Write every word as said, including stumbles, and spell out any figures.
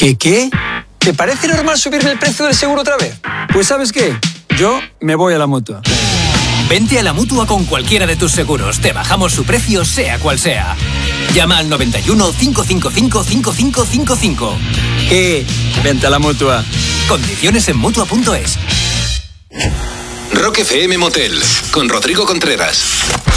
¿Qué qué? ¿Te parece normal subirme el precio del seguro otra vez? Pues ¿sabes qué? Yo me voy a la Mutua. Vente a la Mutua con cualquiera de tus seguros. Te bajamos su precio, sea cual sea. Llama al noventa y uno, cinco cinco cinco, cinco cinco cinco cinco. ¿Qué? Vente a la Mutua. Condiciones en Mutua punto es. Rock F M Motel, con Rodrigo Contreras.